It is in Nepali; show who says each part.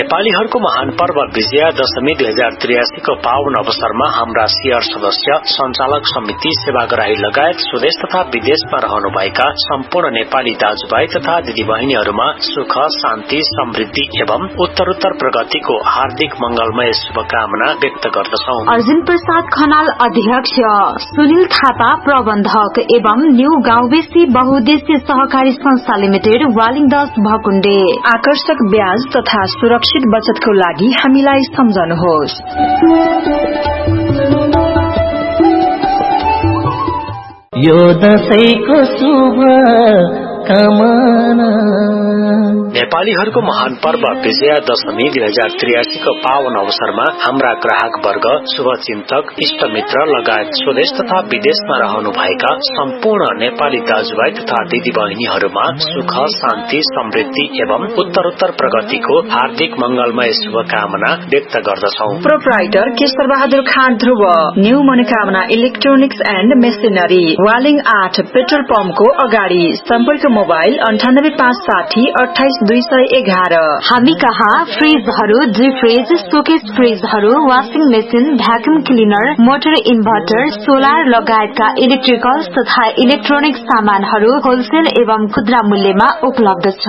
Speaker 1: नेपालीहरूको महान पर्व विजया दशमी 2083 को पावन अवसरमा हाम्रा सियर सदस्य, संचालक समिति, सेवाग्राही लगायत स्वदेश तथा विदेशमा रहनुभएका सम्पूर्ण नेपाली दाजुभाइ तथा दिदीबहिनीहरूमा सुख, शान्ति, समृद्धि एवं उत्तरोत्तर प्रगतिको हार्दिक मंगलमय शुभकामना व्यक्त गर्दछौ।
Speaker 2: अर्जुन प्रसाद खनाल अध्यक्ष, सुनिल थापा प्रबन्धक एवं न्यू गाउँबेसी बहुद्देश्य सहकारी संस्था लिमिटेड वालिङ 10 भकुण्डे।
Speaker 3: आकर्षक ब्याज तथा सुरक्षित बचतको लागि हामीलाई सम्झनुहोस्।
Speaker 4: यो दशैंको शुभ कामना।
Speaker 1: नेपालीहरूको महान पर्व विजया दशमी 2083 को पावन अवसरमा हाम्रा ग्राहक वर्ग, शुभचिन्तक, इष्टमित्र लगायत स्वदेश तथा विदेशमा रहनुभएका सम्पूर्ण नेपाली दाजुभाइ तथा दिदीबहिनीहरूमा सुख, शान्ति, समृद्धि एवं उत्तरोत्तर प्रगतिको हार्दिक मंगलमय शुभकामना व्यक्त गर्दछौ।
Speaker 3: Proprietor Keshar Bahadur Khan Dhruv, new Manokamana electronics and machinery, Waling 8 petrol पम्पको अगाडि। सम्पर्क मोबाइल 98560 28211।
Speaker 2: हामी कहाँ फ्रिजहरू, डीप फ्रिज, सोकेस फ्रिजहरू, washing machine, vacuum cleaner, motor inverter, solar लगायतका इलेक्ट्रिकल तथा इलेक्ट्रोनिक सामानहरू होलसेल एवं खुद्रा मूल्यमा उपलब्ध छ।